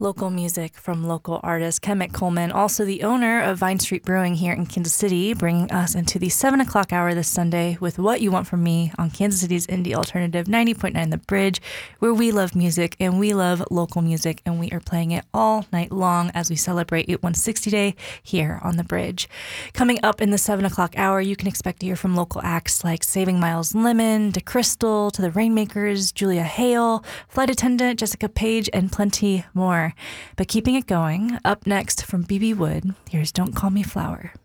Local music from local artist Ken McColeman, also the owner of Vine Street Brewing here in Kansas City, bringing us into the 7 o'clock hour this Sunday with What You Want From Me on Kansas City's Indie Alternative 90.9 The Bridge, where we love music and we love local music, and we are playing it all night long as we celebrate It 160 Day here on The Bridge. Coming up in the 7 o'clock hour, you can expect to hear from local acts like Saving Miles Lemon, DeCrystal, To the Rainmakers, Julia Hale, Flight Attendant, Jessica Page, and plenty more. But keeping it going, up next from BB Wood, here's Don't Call Me Flower.